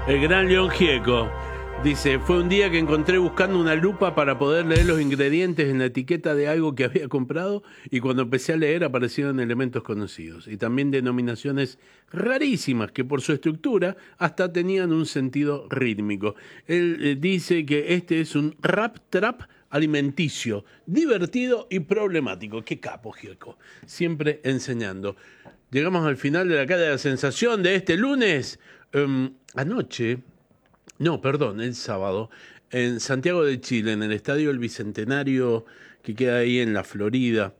El gran León Gieco dice, fue un día que encontré buscando una lupa para poder leer los ingredientes en la etiqueta de algo que había comprado y cuando empecé a leer aparecieron elementos conocidos y también denominaciones rarísimas que por su estructura hasta tenían un sentido rítmico. Él dice que este es un rap trap alimenticio, divertido y problemático. Qué capo, Gieco, siempre enseñando. Llegamos al final de la calle de la sensación de este lunes. El sábado, en Santiago de Chile, en el Estadio El Bicentenario, que queda ahí en la Florida,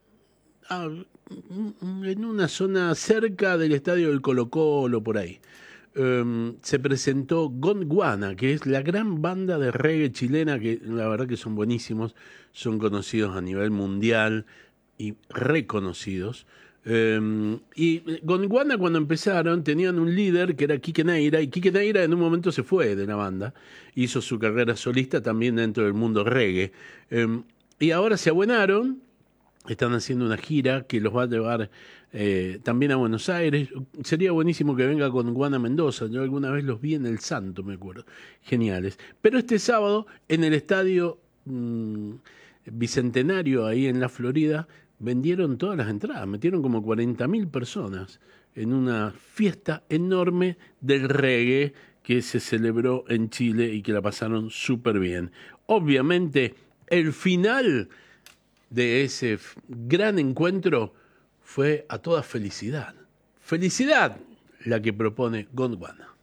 en una zona cerca del Estadio del Colo-Colo, por ahí, se presentó Gondwana, que es la gran banda de reggae chilena, que la verdad que son buenísimos, son conocidos a nivel mundial y reconocidos. Y Gondwana cuando empezaron tenían un líder que era Quique Neira, y Quique Neira en un momento se fue de la banda, hizo su carrera solista también dentro del mundo reggae. Y ahora se abuenaron, están haciendo una gira que los va a llevar también a Buenos Aires. Sería buenísimo que venga con Gondwana Mendoza. Yo alguna vez los vi en El Santo, me acuerdo. Geniales. Pero este sábado, en el estadio Bicentenario, ahí en la Florida, vendieron todas las entradas. Metieron como 40.000 personas en una fiesta enorme del reggae que se celebró en Chile y que la pasaron súper bien. Obviamente, el final de ese gran encuentro fue a toda felicidad. Felicidad la que propone Gondwana.